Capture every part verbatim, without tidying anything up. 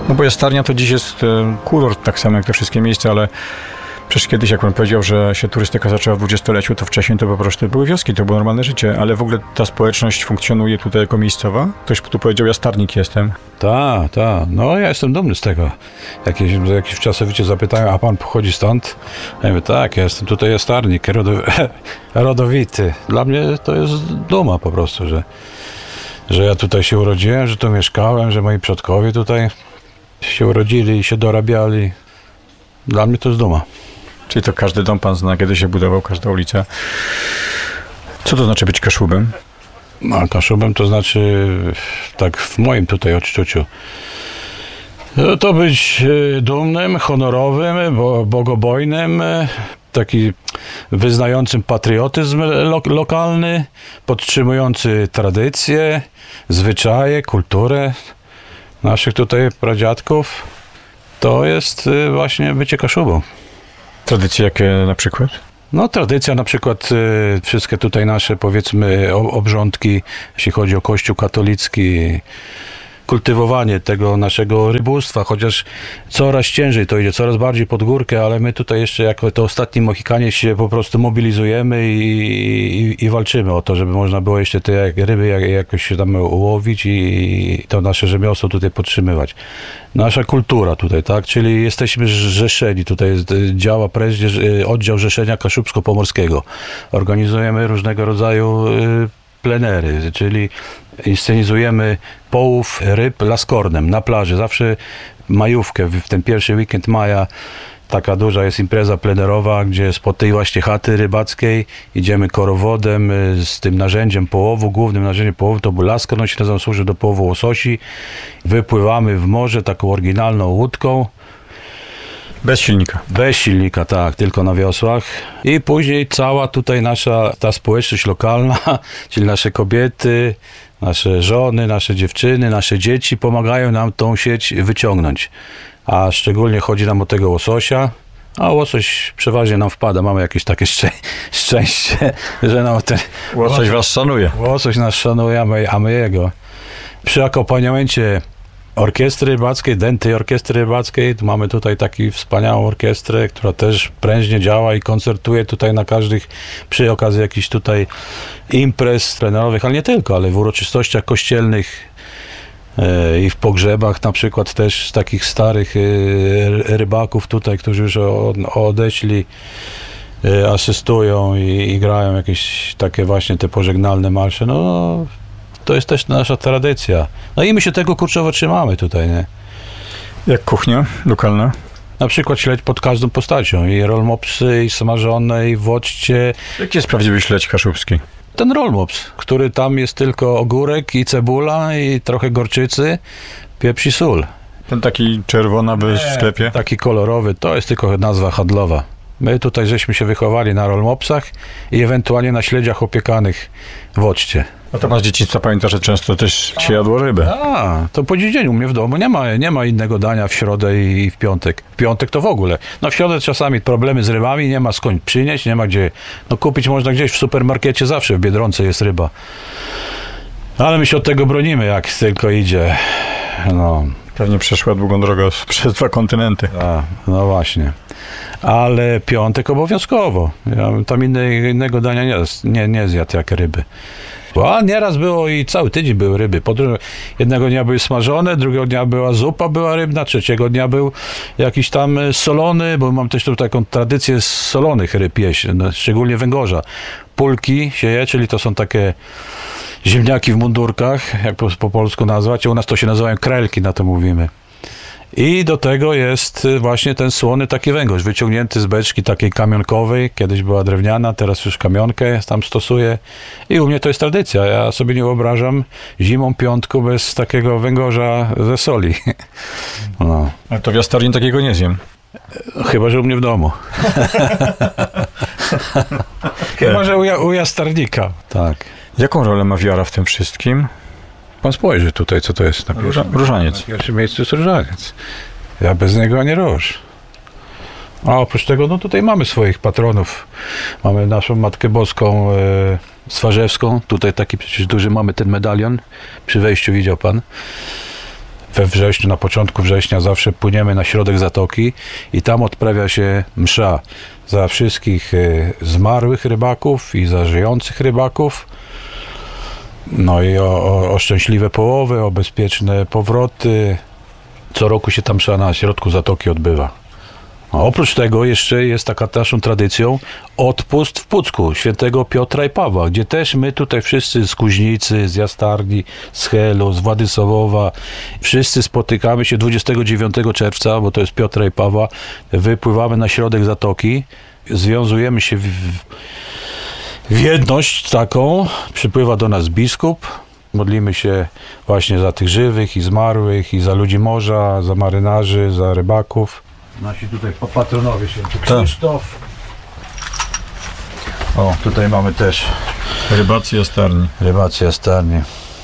No bo Jastarnia to dziś jest e, kurort, tak samo jak te wszystkie miejsca, ale przecież kiedyś, jak pan powiedział, że się turystyka zaczęła w dwudziestoleciu, to wcześniej to po prostu były wioski, to było normalne życie, ale w ogóle ta społeczność funkcjonuje tutaj jako miejscowa? Ktoś tu powiedział, Jastarnik jestem. Tak, tak. No ja jestem dumny z tego. Jakieś, jakieś czasowicie zapytają, a pan pochodzi stąd? Ja mówię, tak, ja jestem tutaj Jastarnik, rodow... rodowity. Dla mnie to jest duma po prostu, że, że ja tutaj się urodziłem, że tu mieszkałem, że moi przodkowie tutaj się urodzili i się dorabiali. Dla mnie to jest duma. Czyli to każdy dom pan zna, kiedy się budował, każda ulica. Co to znaczy być Kaszubem? A Kaszubem to znaczy, tak w moim tutaj odczuciu, to być dumnym, honorowym, bo, bogobojnym, taki wyznającym patriotyzm lo, lokalny, podtrzymujący tradycje, zwyczaje, kulturę naszych tutaj pradziadków. To jest właśnie bycie Kaszubą. Tradycje jakie na przykład? No tradycja na przykład y, wszystkie tutaj nasze powiedzmy obrządki, jeśli chodzi o Kościół katolicki, kultywowanie tego naszego rybóstwa, chociaż coraz ciężej to idzie, coraz bardziej pod górkę, ale my tutaj jeszcze jako to ostatni Mohikanie się po prostu mobilizujemy i, i, i walczymy o to, żeby można było jeszcze te ryby jak, jakoś się tam ułowić i, i to nasze rzemiosło tutaj podtrzymywać. Nasza kultura tutaj, tak, czyli jesteśmy zrzeszeni, tutaj jest, działa prężnie oddział Rzeszenia Kaszubsko-Pomorskiego. Organizujemy różnego rodzaju y, plenery, czyli inscenizujemy połów ryb laskornem na plaży. Zawsze majówkę, w ten pierwszy weekend maja, taka duża jest impreza plenerowa, gdzie spod tej właśnie chaty rybackiej idziemy korowodem z tym narzędziem połowu, głównym narzędziem połowu to był laskor, on się nazywa, służy do połowu łososi. Wypływamy w morze taką oryginalną łódką. Bez silnika. Bez silnika, tak, tylko na wiosłach. I później cała tutaj nasza, ta społeczność lokalna, czyli nasze kobiety, nasze żony, nasze dziewczyny, nasze dzieci pomagają nam tą sieć wyciągnąć. A szczególnie chodzi nam o tego łososia, a łosoś przeważnie nam wpada. Mamy jakieś takie szczę- szczęście, że nam ten... Łosoś was szanuje. Łosoś nas szanuje, a my, a my jego. Przy akompaniamencie orkiestry rybackiej, dętej orkiestry rybackiej. Mamy tutaj taką wspaniałą orkiestrę, która też prężnie działa i koncertuje tutaj na każdych, przy okazji jakichś tutaj imprez trenerowych, ale nie tylko, ale w uroczystościach kościelnych e, i w pogrzebach na przykład też takich starych e, rybaków tutaj, którzy już od, odeśli, e, asystują i, i grają jakieś takie właśnie te pożegnalne marsze. No, to jest też nasza tradycja. No i my się tego kurczowo trzymamy tutaj, nie? Jak kuchnia lokalna? Na przykład śledź pod każdą postacią. I rolmopsy, i smażone, i w occie. Jaki jest prawdziwy śledź kaszubski? Ten rolmops, który tam jest tylko ogórek i cebula i trochę gorczycy, pieprz i sól. Ten taki czerwona w sklepie? Taki kolorowy, to jest tylko nazwa handlowa. My tutaj żeśmy się wychowali na rolmopsach i ewentualnie na śledziach opiekanych w occie. A to masz dzieciństwa, pamiętasz, że często też się jadło rybę. A, to po dziś dzień u mnie w domu nie ma, nie ma innego dania w środę i w piątek. W piątek to w ogóle. No w środę czasami problemy z rybami, nie ma skąd przynieść, nie ma gdzie. No kupić można gdzieś w supermarkecie, zawsze w Biedronce jest ryba. Ale my się od tego bronimy, jak tylko idzie. No. Pewnie przeszła długą drogę przez dwa kontynenty. A, no właśnie. Ale piątek obowiązkowo. Ja bym tam inne, innego dania nie, nie, nie zjadł jak ryby. A nieraz było i cały tydzień były ryby. Po drugie, jednego dnia były smażone, drugiego dnia była zupa, była rybna, trzeciego dnia był jakiś tam solony, bo mam też tu taką tradycję z solonych ryb jeść, no, szczególnie węgorza. Pulki się je, czyli to są takie ziemniaki w mundurkach, jak po, po polsku nazwać. U nas to się nazywają krelki, na to mówimy. I do tego jest właśnie ten słony taki węgorz, wyciągnięty z beczki takiej kamionkowej, kiedyś była drewniana, teraz już kamionkę tam stosuję. I u mnie to jest tradycja, ja sobie nie wyobrażam zimą piątku bez takiego węgorza ze soli. No. Ale to w Jastarni takiego nie zjem. Chyba, że u mnie w domu. Chyba, że u, u jastarnika. Tak. Jaką rolę ma wiara w tym wszystkim? Pan spojrzy tutaj, co to jest na pierwszym, Różaniec. na pierwszym miejscu jest różaniec. Ja bez niego ani róż. A oprócz tego, no tutaj mamy swoich patronów. Mamy naszą Matkę Boską e, Swarzewską. Tutaj taki przecież duży mamy ten medalion. Przy wejściu widział pan. we wrześniu, na początku września zawsze płyniemy na środek zatoki i tam odprawia się msza za wszystkich y, zmarłych rybaków i za żyjących rybaków. No i o, o, o szczęśliwe połowy, o bezpieczne powroty. Co roku się tam msza na środku zatoki odbywa. A oprócz tego jeszcze jest taka naszą tradycją odpust w Pucku świętego Piotra i Pawła, gdzie też my tutaj wszyscy z Kuźnicy, z Jastarni, z Helu, z Władysławowa, wszyscy spotykamy się dwudziestego dziewiątego czerwca, bo to jest Piotra i Pawła, wypływamy na środek zatoki, związujemy się w, w jedność taką, przypływa do nas biskup, modlimy się właśnie za tych żywych i zmarłych i za ludzi morza, za marynarzy, za rybaków. Nasi tutaj patronowie, święty Krzysztof. O, tutaj mamy też Rybacy Jastarni. Rybacy Jastarni.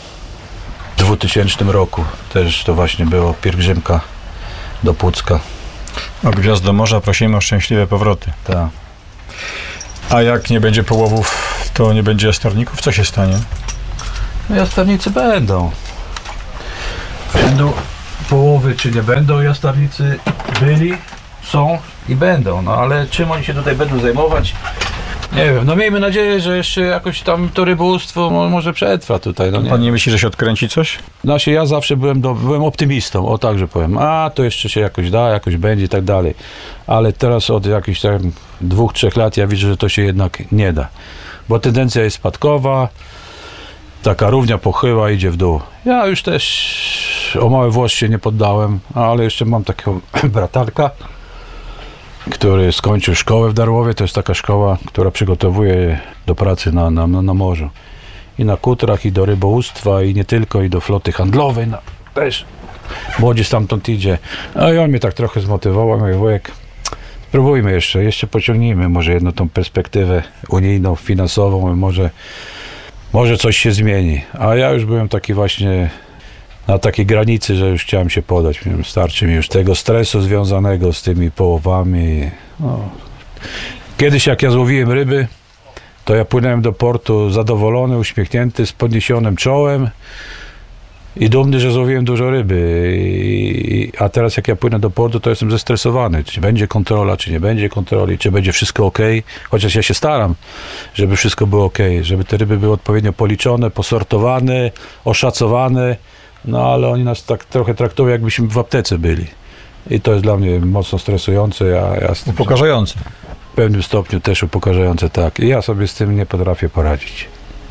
W dwutysięcznym roku też to właśnie było pielgrzymka do Pucka. O Gwiazd do Morza prosimy o szczęśliwe powroty. Tak. A jak nie będzie połowów, to nie będzie jastarników? Co się stanie? No jastarnicy będą. Będą połowy, czy nie będą jastarnicy, byli, są i będą, no ale czym oni się tutaj będą zajmować? Nie wiem, no miejmy nadzieję, że jeszcze jakoś tam to rybołówstwo mo- może przetrwa tutaj, no nie? Pan nie myśli, że się odkręci coś? Znaczy ja zawsze byłem, do, byłem optymistą, o tak, że powiem, a to jeszcze się jakoś da, jakoś będzie i tak dalej, ale teraz od jakichś tam dwóch, trzech lat ja widzę, że to się jednak nie da, bo tendencja jest spadkowa, taka równia pochyła idzie w dół. Ja już też o mały włos się nie poddałem, ale jeszcze mam takiego bratarka, który skończył szkołę w Darłowie. To jest taka szkoła, która przygotowuje do pracy na, na, na morzu. I na kutrach, i do rybołówstwa, i nie tylko, i do floty handlowej. No, też młodzież stamtąd idzie. No i on mnie tak trochę zmotywował. Mówię, wujek, spróbujmy jeszcze, jeszcze pociągnijmy może jedną tą perspektywę unijną, finansową, może Może coś się zmieni, a ja już byłem taki właśnie na takiej granicy, że już chciałem się podać. Starczy mi już tego stresu związanego z tymi połowami. No. Kiedyś jak ja złowiłem ryby, to ja płynąłem do portu zadowolony, uśmiechnięty, z podniesionym czołem i dumny, że złowiłem dużo ryby. I, a teraz jak ja płynę do portu, to jestem zestresowany. Czy będzie kontrola, czy nie będzie kontroli, czy będzie wszystko ok. Chociaż ja się staram, żeby wszystko było ok, żeby te ryby były odpowiednio policzone, posortowane, oszacowane. No ale oni nas tak trochę traktują, jakbyśmy w aptece byli. I to jest dla mnie mocno stresujące. Ja, ja z tym, Upokarzające. w pewnym stopniu też upokarzające, tak. I ja sobie z tym nie potrafię poradzić.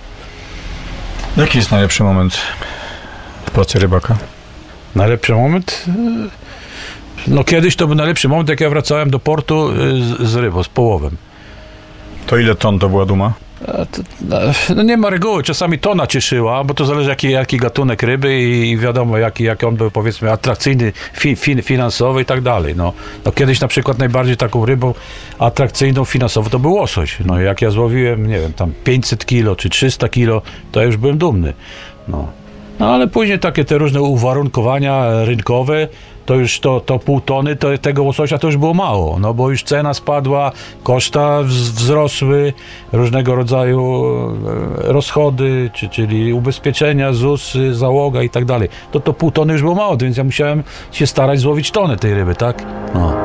Jaki jest najlepszy moment w pracy rybaka? Najlepszy moment? No kiedyś to był najlepszy moment, jak ja wracałem do portu z, z rybą, z połowem. To ile ton to była duma? A to, no nie ma reguły, czasami tona cieszyła, bo to zależy jaki, jaki gatunek ryby i wiadomo jaki, jaki on był powiedzmy atrakcyjny, fi, fi, finansowy i tak dalej. No, no kiedyś na przykład najbardziej taką rybą atrakcyjną finansowo to był łosoś. No jak ja złowiłem, nie wiem, tam pięćset kilo czy trzysta kilo, to ja już byłem dumny. No. No ale później takie te różne uwarunkowania rynkowe, to już to, to pół tony to, tego łososia to już było mało, no bo już cena spadła, koszta wz- wzrosły, różnego rodzaju e, rozchody, czy, czyli ubezpieczenia, ZUS, załoga i tak dalej. To to pół tony już było mało, więc ja musiałem się starać złowić tonę tej ryby, tak? No.